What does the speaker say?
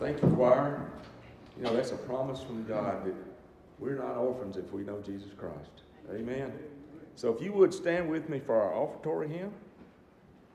Thank you, choir. You know, that's a promise from God that we're not orphans if we know Jesus Christ. Amen. So if you would stand with me for our offertory hymn.